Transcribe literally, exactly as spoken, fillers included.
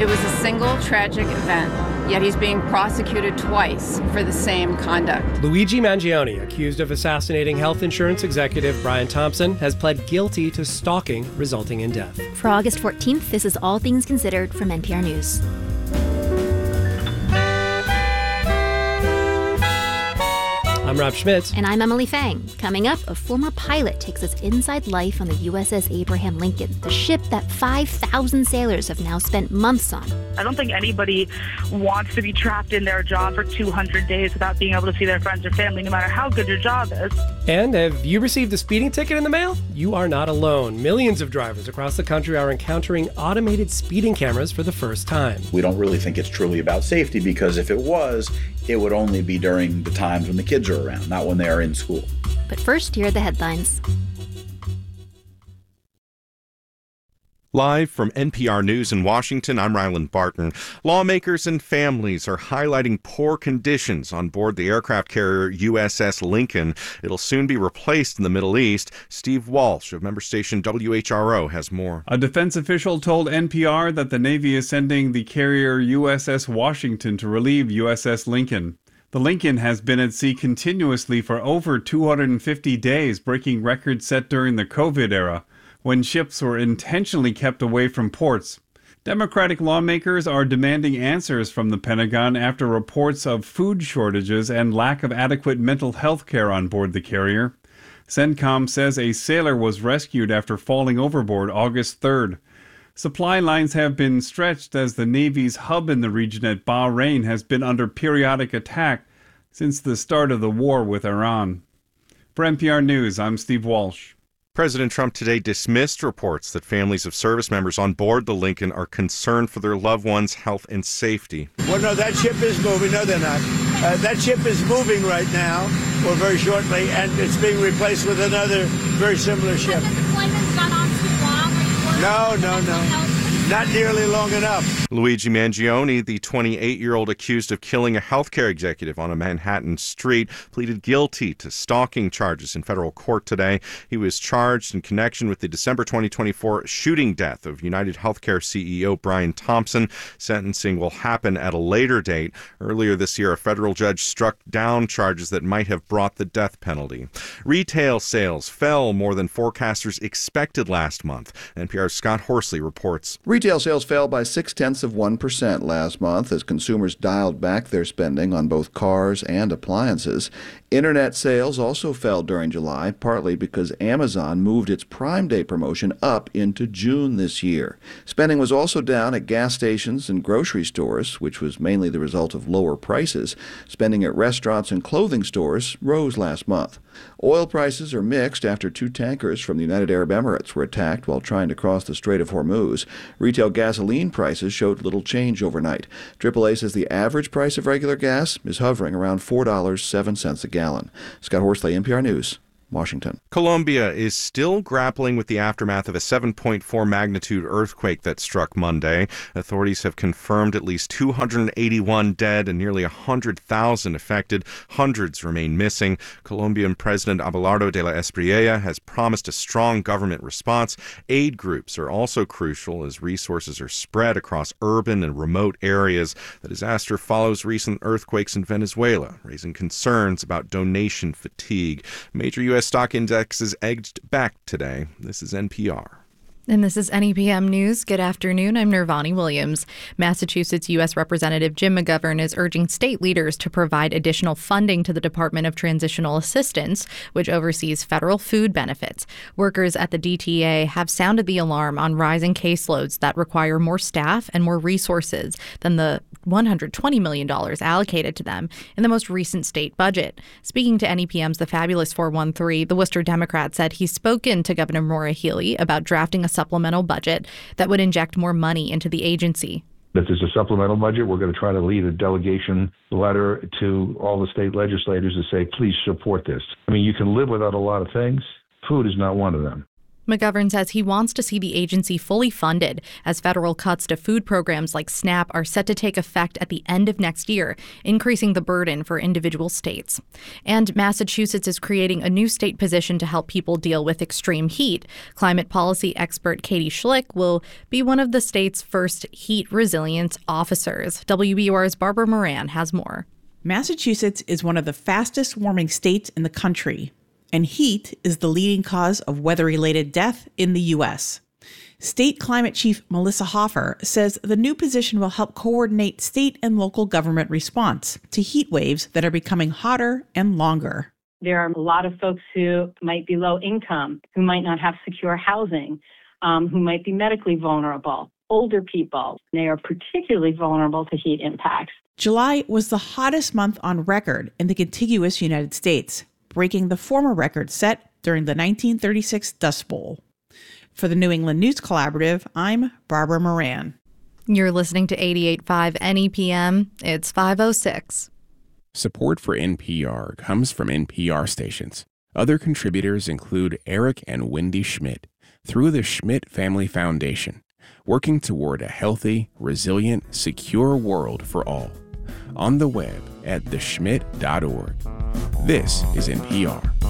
It was a single tragic event, yet he's being prosecuted twice for the same conduct. Luigi Mangione, accused of assassinating health insurance executive Brian Thompson, has pled guilty to stalking, resulting in death. For August fourteenth, this is All Things Considered from N P R News. I'm Rob Schmitz. And I'm Emily Fang. Coming up, a former pilot takes us inside life on the U S S Abraham Lincoln, the ship that five thousand sailors have now spent months on. I don't think anybody wants to be trapped in their job for two hundred days without being able to see their friends or family, no matter how good your job is. And have you received a speeding ticket in the mail? You are not alone. Millions of drivers across the country are encountering automated speeding cameras for the first time. We don't really think it's truly about safety, because if it was, it would only be during the times when the kids are around, not when they are in school. But first, here are the headlines. Live from N P R News in Washington, I'm Ryland Barton. Lawmakers and families are highlighting poor conditions on board the aircraft carrier U S S Lincoln. It'll soon be replaced in the Middle East. Steve Walsh of member station W H R O has more. A defense official told N P R that the Navy is sending the carrier U S S Washington to relieve U S S Lincoln. The Lincoln has been at sea continuously for over two hundred fifty days, breaking records set during the COVID era, when ships were intentionally kept away from ports. Democratic lawmakers are demanding answers from the Pentagon after reports of food shortages and lack of adequate mental health care on board the carrier. CENTCOM says a sailor was rescued after falling overboard August third. Supply lines have been stretched as the Navy's hub in the region at Bahrain has been under periodic attack since the start of the war with Iran. For N P R News, I'm Steve Walsh. President Trump today dismissed reports that families of service members on board the Lincoln are concerned for their loved ones' health and safety. Well, no, that ship is moving. No, they're not. Uh, that ship is moving right now, or very shortly, and it's being replaced with another very similar ship. Has the deployment gone on too long? No, no, no. Not nearly long enough. Luigi Mangione, the twenty-eight-year-old accused of killing a healthcare executive on a Manhattan street, pleaded guilty to stalking charges in federal court today. He was charged in connection with the December twenty twenty-four shooting death of United Healthcare C E O Brian Thompson. Sentencing will happen at a later date. Earlier this year, a federal judge struck down charges that might have brought the death penalty. Retail sales fell more than forecasters expected last month. N P R's Scott Horsley reports. Retail sales fell by six-tenths of one percent last month as consumers dialed back their spending on both cars and appliances. Internet sales also fell during July, partly because Amazon moved its Prime Day promotion up into June this year. Spending was also down at gas stations and grocery stores, which was mainly the result of lower prices. Spending at restaurants and clothing stores rose last month. Oil prices are mixed after two tankers from the United Arab Emirates were attacked while trying to cross the Strait of Hormuz. Retail gasoline prices showed little change overnight. triple A says the average price of regular gas is hovering around four dollars and seven cents a gallon. Scott Horsley, N P R News, Washington. Colombia is still grappling with the aftermath of a seven point four magnitude earthquake that struck Monday. Authorities have confirmed at least two hundred eighty-one dead and nearly one hundred thousand affected. Hundreds remain missing. Colombian President Abelardo de la Espriella has promised a strong government response. Aid groups are also crucial as resources are spread across urban and remote areas. The disaster follows recent earthquakes in Venezuela, raising concerns about donation fatigue. Major U S stock indexes edged back today. This is N P R. And this is N E P M News. Good afternoon. I'm Nirvani Williams. Massachusetts U S Representative Jim McGovern is urging state leaders to provide additional funding to the Department of Transitional Assistance, which oversees federal food benefits. Workers at the D T A have sounded the alarm on rising caseloads that require more staff and more resources than the one hundred twenty million dollars allocated to them in the most recent state budget. Speaking to N E P M's The Fabulous four one three, the Worcester Democrat said he's spoken to Governor Maura Healey about drafting a supplemental budget that would inject more money into the agency. If there's a supplemental budget, we're going to try to lead a delegation letter to all the state legislators to say, please support this. I mean, you can live without a lot of things. Food is not one of them. McGovern says he wants to see the agency fully funded, as federal cuts to food programs like SNAP are set to take effect at the end of next year, increasing the burden for individual states. And Massachusetts is creating a new state position to help people deal with extreme heat. Climate policy expert Katie Schlick will be one of the state's first heat resilience officers. W B U R's Barbara Moran has more. Massachusetts is one of the fastest warming states in the country, and heat is the leading cause of weather-related death in the U S. State Climate Chief Melissa Hoffer says the new position will help coordinate state and local government response to heat waves that are becoming hotter and longer. There are a lot of folks who might be low income, who might not have secure housing, um, who might be medically vulnerable, older people. They are particularly vulnerable to heat impacts. July was the hottest month on record in the contiguous United States, breaking the former record set during the nineteen thirty-six Dust Bowl. For the New England News Collaborative, I'm Barbara Moran. You're listening to eighty-eight point five N E P M. It's five oh six. Support for N P R comes from N P R stations. Other contributors include Eric and Wendy Schmidt through the Schmidt Family Foundation, working toward a healthy, resilient, secure world for all. On the web at the schmidt dot org. This is N P R.